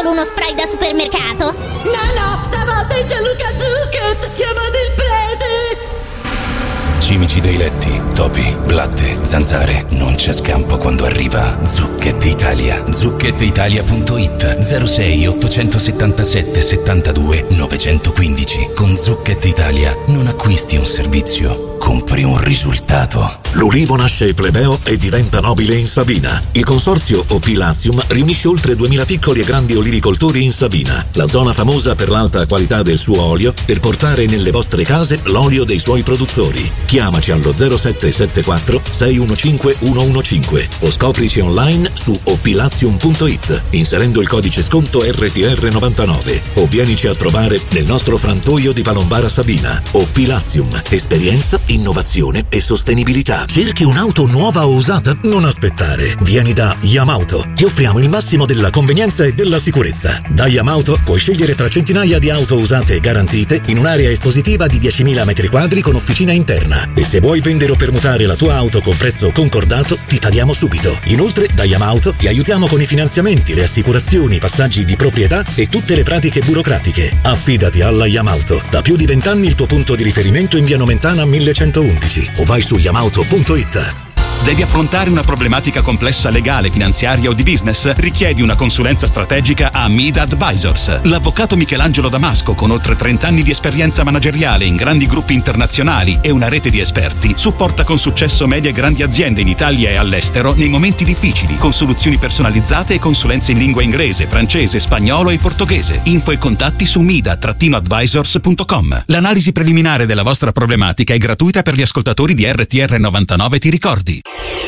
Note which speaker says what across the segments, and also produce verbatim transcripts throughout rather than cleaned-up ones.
Speaker 1: solo uno spray da supermercato?
Speaker 2: No, no, stavolta è Gianluca Zucchet! Chiamate il prete!
Speaker 3: Cimici dei letti, topi, blatte, zanzare. Non c'è scampo quando arriva Zucchet Italia. zucchet italia punto it zero sei ottocentosettantasette settantadue novecentoquindici. Con Zucchet Italia non acquisti un servizio, compri un risultato.
Speaker 4: L'ulivo nasce plebeo e diventa nobile in Sabina. Il consorzio O P Latium riunisce oltre duemila piccoli e grandi olivicoltori in Sabina, la zona famosa per l'alta qualità del suo olio, per portare nelle vostre case l'olio dei suoi produttori. Chiamaci allo zero sette sette quattro sei uno cinque uno uno cinque o scoprici online su opilatium punto it inserendo il codice sconto R T R novantanove o vienici a trovare nel nostro frantoio di Palombara Sabina. O P Latium, esperienza, innovazione e sostenibilità. Cerchi un'auto nuova o usata? Non aspettare. Vieni da Yamauto. Ti offriamo il massimo della convenienza e della sicurezza. Da Yamauto puoi scegliere tra centinaia di auto usate e garantite in un'area espositiva di diecimila metri quadri con officina interna. E se vuoi vendere o permutare la tua auto con prezzo concordato, ti paghiamo subito. Inoltre, da Yamauto ti aiutiamo con i finanziamenti, le assicurazioni, i passaggi di proprietà e tutte le pratiche burocratiche. Affidati alla Yamauto. Da più di vent'anni il tuo punto di riferimento in via Nomentana millecentoundici o vai su yamauto punto it.
Speaker 5: Devi affrontare una problematica complessa legale, finanziaria o di business? Richiedi una consulenza strategica a Mida Advisors. L'avvocato Michelangelo Damasco, con oltre trenta anni di esperienza manageriale in grandi gruppi internazionali e una rete di esperti, supporta con successo medie e grandi aziende in Italia e all'estero nei momenti difficili, con soluzioni personalizzate e consulenze in lingua inglese, francese, spagnolo e portoghese. Info e contatti su mida advisors punto com. L'analisi preliminare della vostra problematica è gratuita per gli ascoltatori di R T R novantanove, ti ricordi?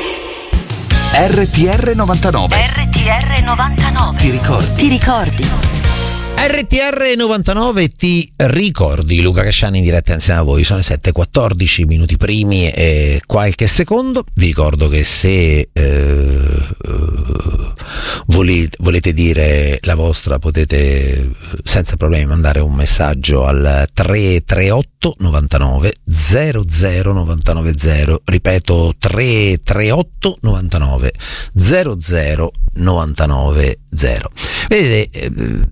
Speaker 6: R T R novantanove.
Speaker 7: R T R novantanove.
Speaker 6: Ti ricordi?
Speaker 7: Ti ricordi?
Speaker 8: R T R novantanove ti ricordi. Luca Casciani in diretta insieme a voi. Sono le sette e quattordici minuti primi e qualche secondo. Vi ricordo che se eh, volete, volete dire la vostra, potete senza problemi mandare un messaggio al tre tre otto novantanove zero zero novantanove zero. Ripeto, tre tre otto novantanove zero zero novantanove zero. Vedete,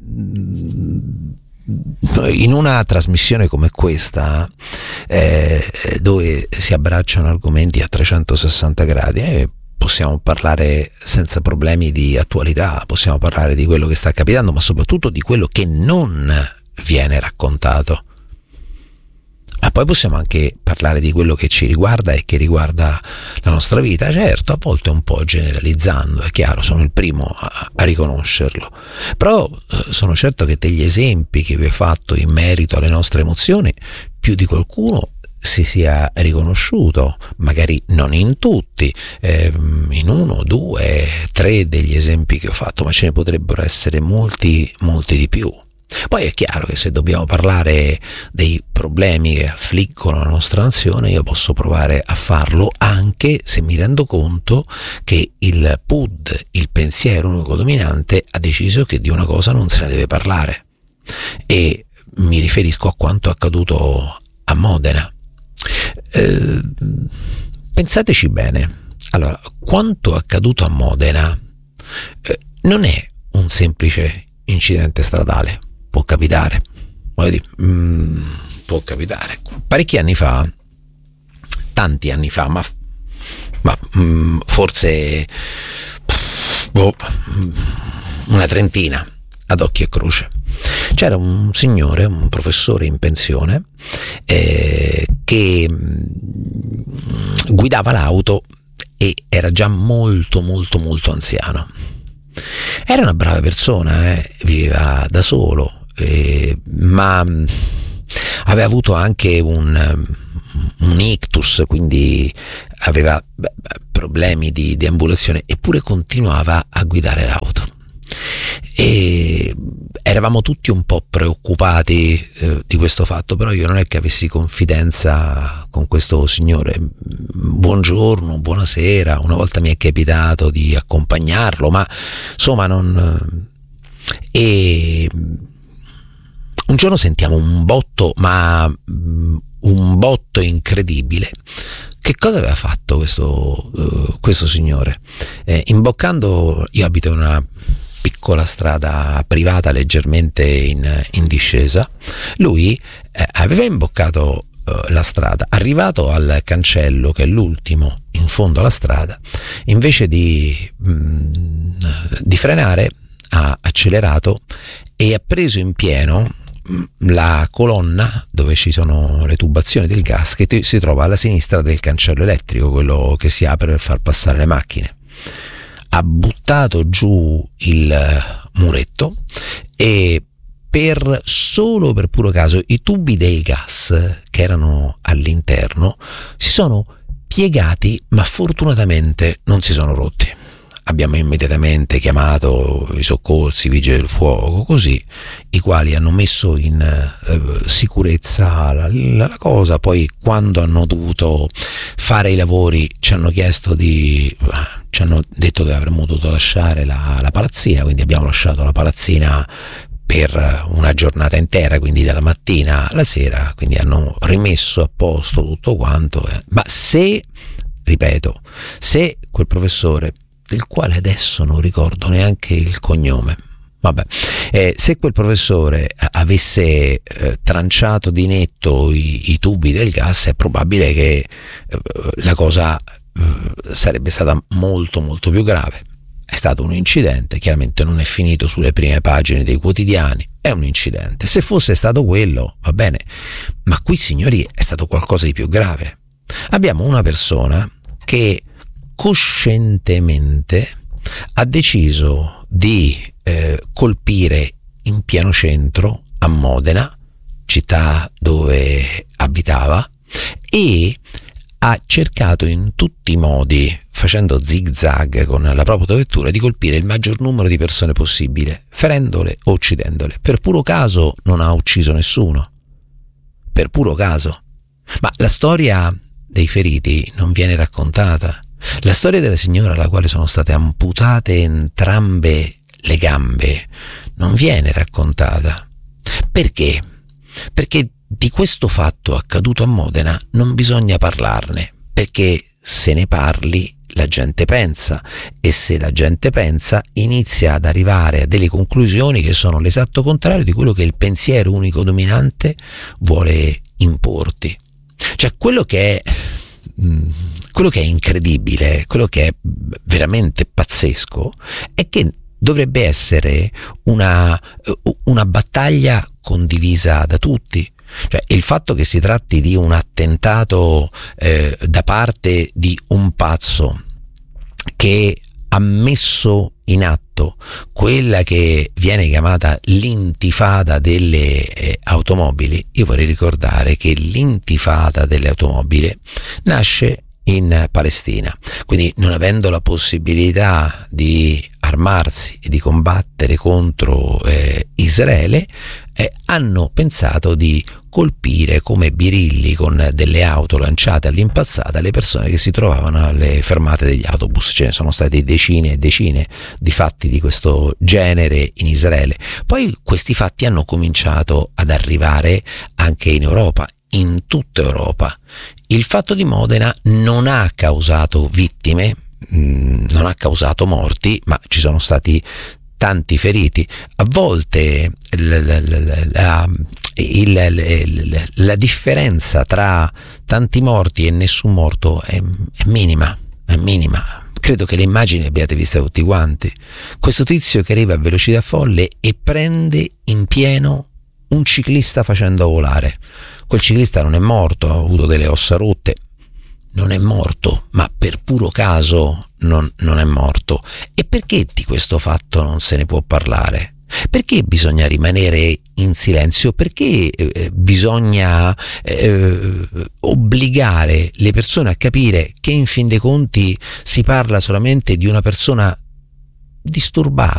Speaker 8: in una trasmissione come questa, eh, dove si abbracciano argomenti a trecentosessanta gradi, eh, possiamo parlare senza problemi di attualità, possiamo parlare di quello che sta capitando, ma soprattutto di quello che non viene raccontato. Ma poi possiamo anche parlare di quello che ci riguarda e che riguarda la nostra vita, certo, a volte un po' generalizzando, è chiaro, sono il primo a, a riconoscerlo, però eh, sono certo che degli esempi che vi ho fatto in merito alle nostre emozioni, più di qualcuno si sia riconosciuto, magari non in tutti, eh, in uno, due, tre degli esempi che ho fatto, ma ce ne potrebbero essere molti, molti di più. Poi è chiaro che se dobbiamo parlare dei problemi che affliggono la nostra nazione, io posso provare a farlo anche se mi rendo conto che il P U D, il pensiero unico dominante, ha deciso che di una cosa non se ne deve parlare, e mi riferisco a quanto accaduto a Modena. Eh, pensateci bene. Allora, quanto accaduto a Modena eh, non è un semplice incidente stradale. Può capitare, voglio dire, mm, può capitare. Parecchi anni fa, tanti anni fa, ma, ma mm, forse boh, una trentina ad occhio e croce, c'era un signore, un professore in pensione, eh, che mm, guidava l'auto e era già molto molto molto anziano. Era una brava persona, eh, viveva da solo, eh, ma aveva avuto anche un, un ictus, quindi aveva beh, problemi di deambulazione, eppure continuava a guidare l'auto. E eravamo tutti un po' preoccupati eh, di questo fatto, però io non è che avessi confidenza con questo signore. Buongiorno, buonasera, una volta mi è capitato di accompagnarlo, ma insomma non... E un giorno sentiamo un botto, ma un botto incredibile. Che cosa aveva fatto questo, uh, questo signore? Eh, imboccando, io abito in una piccola strada privata leggermente in, in discesa. Lui eh, aveva imboccato eh, la strada, arrivato al cancello, che è l'ultimo in fondo alla strada, invece di, mh, di frenare ha accelerato e ha preso in pieno la colonna dove ci sono le tubazioni del gas, che si trova alla sinistra del cancello elettrico, quello che si apre per far passare le macchine. Ha buttato giù il muretto e per solo per puro caso i tubi del gas che erano all'interno si sono piegati, ma fortunatamente non si sono rotti. Abbiamo immediatamente chiamato i soccorsi, i vigili del fuoco, così, i quali hanno messo in eh, sicurezza la, la, la cosa. Poi, quando hanno dovuto fare i lavori, ci hanno chiesto di ci hanno detto che avremmo dovuto lasciare la, la palazzina, quindi abbiamo lasciato la palazzina per una giornata intera, quindi dalla mattina alla sera, quindi hanno rimesso a posto tutto quanto. Eh. Ma se, ripeto, se quel professore, del quale adesso non ricordo neanche il cognome, vabbè, eh, se quel professore avesse eh, tranciato di netto i, i tubi del gas, è probabile che eh, la cosa eh, sarebbe stata molto molto più grave. È stato un incidente, chiaramente non è finito sulle prime pagine dei quotidiani, è un incidente. Se fosse stato quello, va bene, ma qui, signori, è stato qualcosa di più grave. Abbiamo una persona che coscientemente ha deciso di eh, colpire in pieno centro a Modena, città dove abitava, e ha cercato in tutti i modi, facendo zig zag con la propria vettura, di colpire il maggior numero di persone possibile, ferendole o uccidendole. Per puro caso non ha ucciso nessuno, per puro caso. Ma la storia dei feriti non viene raccontata. La storia della signora alla quale sono state amputate entrambe le gambe non viene raccontata. Perché? Perché di questo fatto accaduto a Modena non bisogna parlarne, perché se ne parli la gente pensa, e se la gente pensa inizia ad arrivare a delle conclusioni che sono l'esatto contrario di quello che il pensiero unico dominante vuole importi. Cioè, quello che è quello che è incredibile, quello che è veramente pazzesco, è che dovrebbe essere una, una battaglia condivisa da tutti. Cioè, il fatto che si tratti di un attentato eh, da parte di un pazzo che ha messo in atto quella che viene chiamata l'intifada delle eh, automobili. Io vorrei ricordare che l'intifada delle automobili nasce in Palestina, quindi non avendo la possibilità di armarsi e di combattere contro eh, Israele, eh, hanno pensato di colpire come birilli con delle auto lanciate all'impazzata le persone che si trovavano alle fermate degli autobus. Ce ne sono stati decine e decine di fatti di questo genere in Israele. Poi questi fatti hanno cominciato ad arrivare anche in Europa, in tutta Europa. Il fatto di Modena non ha causato vittime, mh, non ha causato morti, ma ci sono stati tanti feriti. A volte la, la, la, la, il, la, la differenza tra tanti morti e nessun morto è, è minima, è minima. Credo che le immagini le abbiate viste tutti quanti. Questo tizio che arriva a velocità folle e prende in pieno un ciclista facendo volare. Quel ciclista non è morto, ha avuto delle ossa rotte, non è morto, ma per puro caso non, non è morto. E perché di questo fatto non se ne può parlare? Perché bisogna rimanere in silenzio? Perché eh, bisogna eh, obbligare le persone a capire che in fin dei conti si parla solamente di una persona disturbata,